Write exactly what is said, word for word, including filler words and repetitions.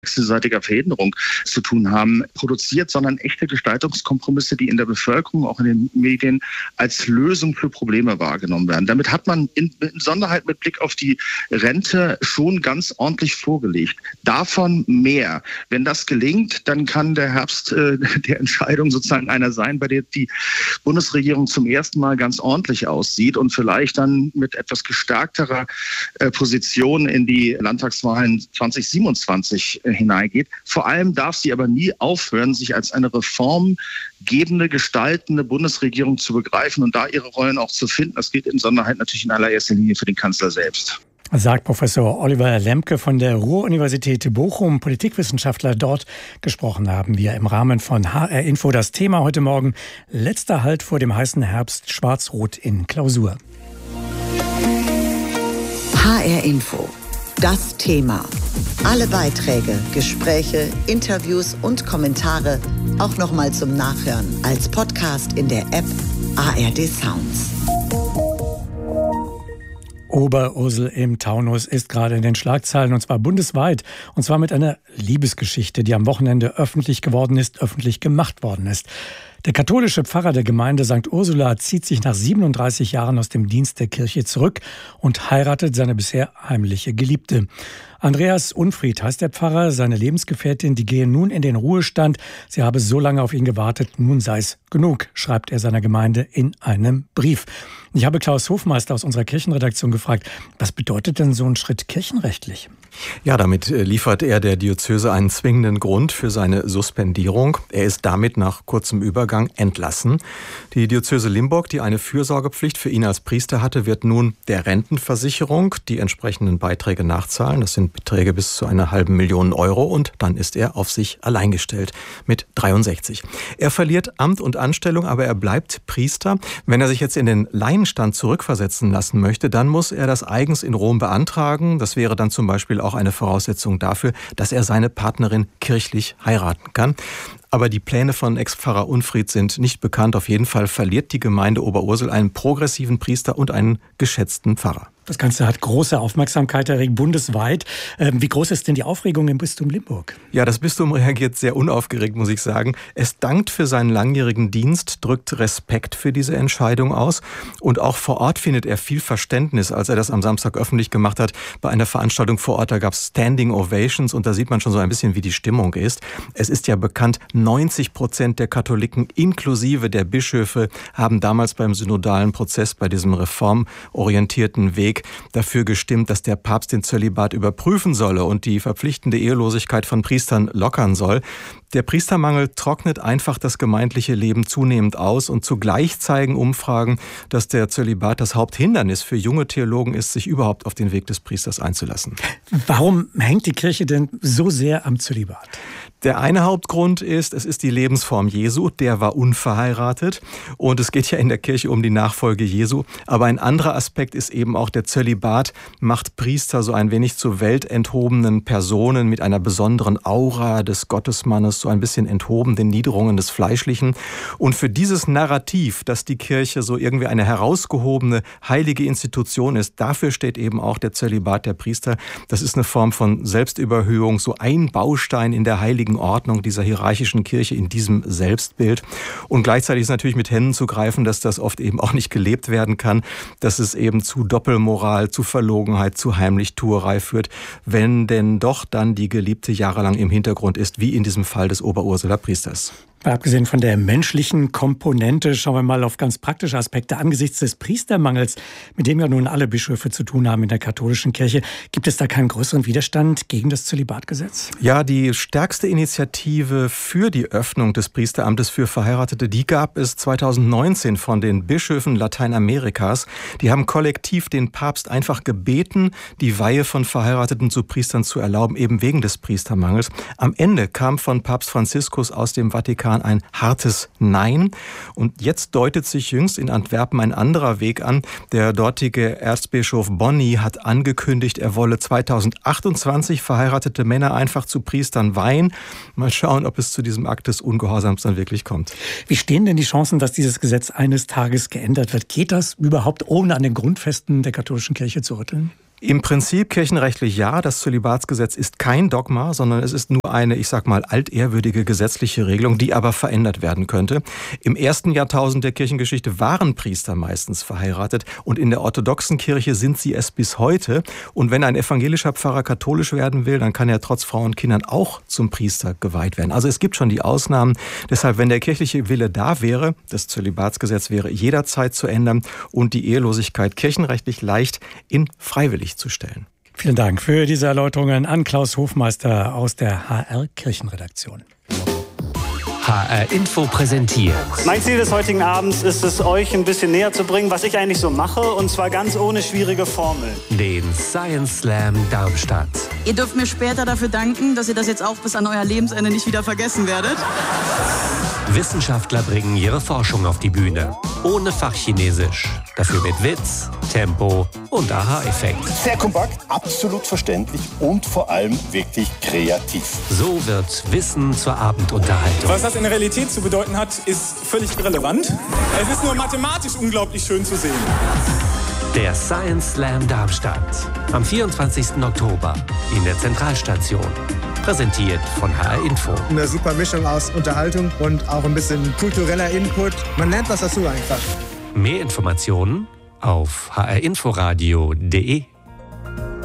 wechselseitiger Verhinderung zu tun haben, produziert, sondern echte Gestaltungskompromisse, die in der Bevölkerung, auch in den Medien, als Lösung für Probleme wahrgenommen werden. Damit hat man in, in Besonderheit mit Blick auf die Rente schon ganz ordentlich vorgelegt. Davon mehr. Wenn das gelingt, dann kann der Herbst äh, der Entscheidung sozusagen einer sein, bei der die Bundesregierung zum ersten Mal ganz ordentlich aussieht und vielleicht dann mit etwas gestärkterer äh, Position in die Landtagswahlen zwanzig siebenundzwanzig äh, hineingeht. Vor allem darf sie aber nie aufhören, sich als eine reformgebende, gestaltende Bundesregierung zu begreifen und da ihre Rollen auch zu finden. Das gilt in Besonderheit natürlich in allererster Linie für den Kanzler selbst. Sagt Professor Oliver Lemke von der Ruhr-Universität Bochum, Politikwissenschaftler. Dort gesprochen haben wir im Rahmen von H R Info. Das Thema heute Morgen: letzter Halt vor dem heißen Herbst, Schwarz-Rot in Klausur. H R Info. Das Thema. Alle Beiträge, Gespräche, Interviews und Kommentare auch nochmal zum Nachhören als Podcast in der App A R D Sounds. Oberursel im Taunus ist gerade in den Schlagzeilen, und zwar bundesweit. Und zwar mit einer Liebesgeschichte, die am Wochenende öffentlich geworden ist, öffentlich gemacht worden ist. Der katholische Pfarrer der Gemeinde Sankt Ursula zieht sich nach siebenunddreißig Jahren aus dem Dienst der Kirche zurück und heiratet seine bisher heimliche Geliebte. Andreas Unfried heißt der Pfarrer, seine Lebensgefährtin, die gehe nun in den Ruhestand. Sie habe so lange auf ihn gewartet, nun sei es genug, schreibt er seiner Gemeinde in einem Brief. Ich habe Klaus Hofmeister aus unserer Kirchenredaktion gefragt, was bedeutet denn so ein Schritt kirchenrechtlich? Ja, damit liefert er der Diözese einen zwingenden Grund für seine Suspendierung. Er ist damit nach kurzem Übergang entlassen. Die Diözese Limburg, die eine Fürsorgepflicht für ihn als Priester hatte, wird nun der Rentenversicherung die entsprechenden Beiträge nachzahlen. Das sind Beträge bis zu einer halben Million Euro, und dann ist er auf sich allein gestellt mit dreiundsechzig. Er verliert Amt und Anstellung, aber er bleibt Priester. Wenn er sich jetzt in den Laienstand zurückversetzen lassen möchte, dann muss er das eigens in Rom beantragen. Das wäre dann zum Beispiel auch eine Voraussetzung dafür, dass er seine Partnerin kirchlich heiraten kann. Aber die Pläne von Ex-Pfarrer Unfried sind nicht bekannt. Auf jeden Fall verliert die Gemeinde Oberursel einen progressiven Priester und einen geschätzten Pfarrer. Das Ganze hat große Aufmerksamkeit erregt, bundesweit. Wie groß ist denn die Aufregung im Bistum Limburg? Ja, das Bistum reagiert sehr unaufgeregt, muss ich sagen. Es dankt für seinen langjährigen Dienst, drückt Respekt für diese Entscheidung aus. Und auch vor Ort findet er viel Verständnis, als er das am Samstag öffentlich gemacht hat. Bei einer Veranstaltung vor Ort, da gab es Standing Ovations, und da sieht man schon so ein bisschen, wie die Stimmung ist. Es ist ja bekannt, neunzig Prozent der Katholiken inklusive der Bischöfe haben damals beim synodalen Prozess, bei diesem reformorientierten Weg, dafür gestimmt, dass der Papst den Zölibat überprüfen solle und die verpflichtende Ehelosigkeit von Priestern lockern soll. Der Priestermangel trocknet einfach das gemeindliche Leben zunehmend aus, und zugleich zeigen Umfragen, dass der Zölibat das Haupthindernis für junge Theologen ist, sich überhaupt auf den Weg des Priesters einzulassen. Warum hängt die Kirche denn so sehr am Zölibat? Der eine Hauptgrund ist, es ist die Lebensform Jesu, der war unverheiratet, und es geht ja in der Kirche um die Nachfolge Jesu. Aber ein anderer Aspekt ist eben auch, der Zölibat macht Priester so ein wenig zu weltenthobenen Personen mit einer besonderen Aura des Gottesmannes, so ein bisschen enthoben den Niederungen des Fleischlichen. Und für dieses Narrativ, dass die Kirche so irgendwie eine herausgehobene, heilige Institution ist, dafür steht eben auch der Zölibat der Priester. Das ist eine Form von Selbstüberhöhung, so ein Baustein in der heiligen Ordnung dieser hierarchischen Kirche, in diesem Selbstbild. Und gleichzeitig ist natürlich mit Händen zu greifen, dass das oft eben auch nicht gelebt werden kann, dass es eben zu Doppelmoral, zu Verlogenheit, zu Heimlichtuerei führt, wenn denn doch dann die Geliebte jahrelang im Hintergrund ist, wie in diesem Fall des Oberursuler Priesters. Abgesehen von der menschlichen Komponente schauen wir mal auf ganz praktische Aspekte. Angesichts des Priestermangels, mit dem ja nun alle Bischöfe zu tun haben in der katholischen Kirche, gibt es da keinen größeren Widerstand gegen das Zölibatgesetz? Ja, die stärkste Initiative für die Öffnung des Priesteramtes für Verheiratete, die gab es zweitausendneunzehn von den Bischöfen Lateinamerikas. Die haben kollektiv den Papst einfach gebeten, die Weihe von Verheirateten zu Priestern zu erlauben, eben wegen des Priestermangels. Am Ende kam von Papst Franziskus aus dem Vatikan ein hartes Nein. Und jetzt deutet sich jüngst in Antwerpen ein anderer Weg an. Der dortige Erzbischof Bonni hat angekündigt, er wolle zweitausendachtundzwanzig verheiratete Männer einfach zu Priestern weihen. Mal schauen, ob es zu diesem Akt des Ungehorsams dann wirklich kommt. Wie stehen denn die Chancen, dass dieses Gesetz eines Tages geändert wird? Geht das überhaupt, ohne an den Grundfesten der katholischen Kirche zu rütteln? Im Prinzip kirchenrechtlich ja, das Zölibatsgesetz ist kein Dogma, sondern es ist nur eine, ich sag mal, altehrwürdige gesetzliche Regelung, die aber verändert werden könnte. Im ersten Jahrtausend der Kirchengeschichte waren Priester meistens verheiratet und in der orthodoxen Kirche sind sie es bis heute. Und wenn ein evangelischer Pfarrer katholisch werden will, dann kann er trotz Frau und Kindern auch zum Priester geweiht werden. Also es gibt schon die Ausnahmen. Deshalb, wenn der kirchliche Wille da wäre, das Zölibatsgesetz wäre jederzeit zu ändern und die Ehelosigkeit kirchenrechtlich leicht in freiwillig zu stellen. Vielen Dank für diese Erläuterungen an Klaus Hofmeister aus der H R Kirchenredaktion. H R Info präsentiert. Mein Ziel des heutigen Abends ist es, euch ein bisschen näher zu bringen, was ich eigentlich so mache, und zwar ganz ohne schwierige Formeln. Den Science Slam Darmstadt. Ihr dürft mir später dafür danken, dass ihr das jetzt auch bis an euer Lebensende nicht wieder vergessen werdet. Wissenschaftler bringen ihre Forschung auf die Bühne. Ohne Fachchinesisch. Dafür mit Witz, Tempo und Aha-Effekt. Sehr kompakt, absolut verständlich und vor allem wirklich kreativ. So wird Wissen zur Abendunterhaltung. Was das in der Realität zu bedeuten hat, ist völlig irrelevant. Es ist nur mathematisch unglaublich schön zu sehen. Der Science Slam Darmstadt. Am vierundzwanzigsten Oktober in der Zentralstation. Präsentiert von H R Info. Eine super Mischung aus Unterhaltung und auch ein bisschen kultureller Input. Man lernt was dazu einfach. Mehr Informationen auf h r inforadio punkt d e.